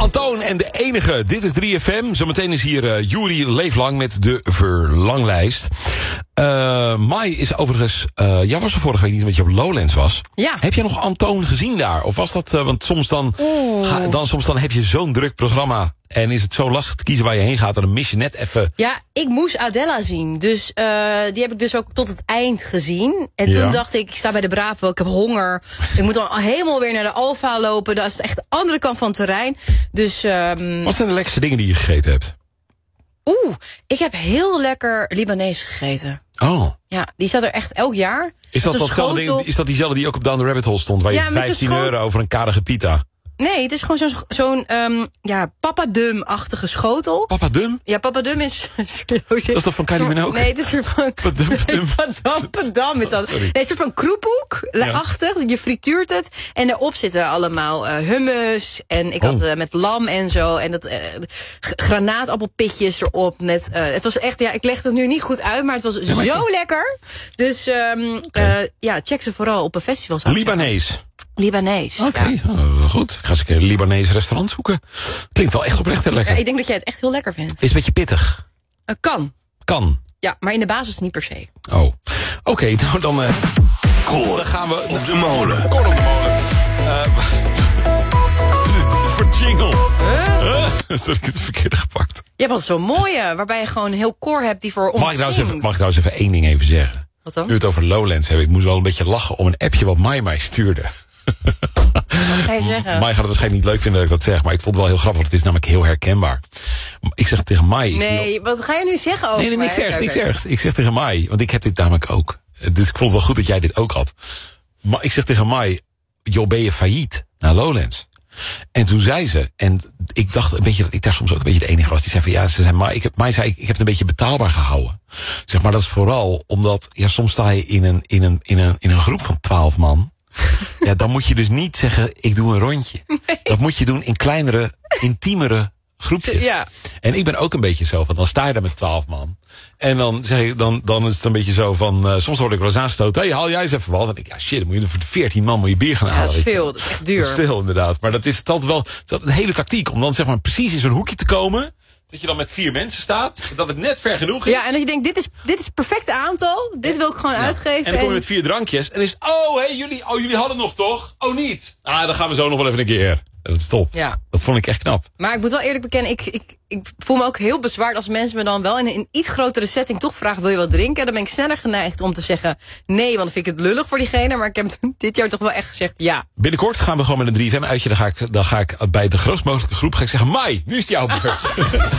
Antoon en de enige. Dit is 3FM. Zometeen is hier Juri Leeflang met de verlanglijst. Mai is overigens... jij was er vorige week niet omdat je op Lowlands was. Ja. Heb jij nog Antoon gezien daar? Of was dat... want soms dan heb je zo'n druk programma... En is het zo lastig te kiezen waar je heen gaat... en dan mis je net even... Ja, ik moest Adela zien. Dus die heb ik dus ook tot het eind gezien. En toen dacht ik sta bij de Bravo, ik heb honger. Ik moet dan helemaal weer naar de Alfa lopen. Dat is echt de andere kant van het terrein. Dus, wat zijn de lekkerste dingen die je gegeten hebt? Ik heb heel lekker Libanees gegeten. Oh. Ja, die staat er echt elk jaar. Is dat diezelfde die ook op Down the Rabbit Hole stond... waar je €15 voor een karige pita... Nee, het is gewoon zo'n papadum-achtige schotel. Papadum? Ja, papadum is... Dat is toch van Kylie Minogue? Nee, het is een soort van... Padam is dat. Sorry. Nee, een soort van kroephoek-achtig. Je frituurt het. En daarop zitten allemaal hummus. En ik had met lam en zo. En dat granaatappelpitjes erop. Het was echt... Ja, ik leg het nu niet goed uit, maar het was zo lekker. Dus check ze vooral op een festival. Libanees. Oké, goed. Ik ga eens een keer een Libanees restaurant zoeken. Klinkt wel echt oprecht heel lekker. Ja, ik denk dat jij het echt heel lekker vindt. Is een beetje pittig. Kan. Ja, maar in de basis niet per se. Oh. Oké, nou dan... Dan gaan we... Op de molen. Kort op de molen. Wat is dit voor jingle? Sorry, ik heb het verkeerde gepakt. Je hebt altijd zo'n mooie, waarbij je gewoon een heel koor hebt die voor ons Mag ik trouwens even één ding even zeggen? Wat dan? Nu we het over Lowlands hebben. Ik moest wel een beetje lachen om een appje wat mij stuurde. Wat ga je zeggen? Mai gaat het waarschijnlijk niet leuk vinden dat ik dat zeg, maar ik vond het wel heel grappig, want het is namelijk heel herkenbaar. Ik zeg tegen Mai... Nee, wat ga je nu zeggen over niks ergs. Ik zeg tegen Mai, want ik heb dit namelijk ook. Dus ik vond het wel goed dat jij dit ook had. Maar ik zeg tegen Mai, joh, ben je failliet naar Lowlands? En toen zei ze, en ik dacht een beetje dat ik daar soms ook een beetje de enige was. Die zei van ja, ze zei, Mai zei, ik heb het een beetje betaalbaar gehouden. Zeg maar, dat is vooral omdat, ja, soms sta je in een groep van 12 man. Ja, dan moet je dus niet zeggen, ik doe een rondje. Nee. Dat moet je doen in kleinere, intiemere groepjes. Ja. En ik ben ook een beetje zo van, dan sta je daar met 12 man. En dan zeg ik, dan is het een beetje zo van, soms word ik wel eens aangestoten. Hey, haal jij eens even wat. En ik, ja shit, dan moet je voor 14 man moet je bier gaan halen. Dat is veel, dat is echt duur. Dat is veel inderdaad. Maar dat is altijd wel een hele tactiek. Om dan zeg maar precies in zo'n hoekje te komen. Dat je dan met 4 mensen staat. Dat het net ver genoeg is. Ja, en dat je denkt, dit is het perfecte aantal. Dit wil ik gewoon uitgeven. En dan kom je met 4 drankjes. En is het, jullie hadden nog toch? Oh, niet? Dan gaan we zo nog wel even een keer. Dat is top. Ja. Dat vond ik echt knap. Maar ik moet wel eerlijk bekennen, ik voel me ook heel bezwaard als mensen me dan wel in een iets grotere setting toch vragen, wil je wat drinken? Dan ben ik sneller geneigd om te zeggen nee, want dan vind ik het lullig voor diegene. Maar ik heb dit jaar toch wel echt gezegd ja. Binnenkort gaan we gewoon met een 3FM uitje. Dan ga ik bij de grootst mogelijke groep zeggen, Mai, nu is het jouw beurt.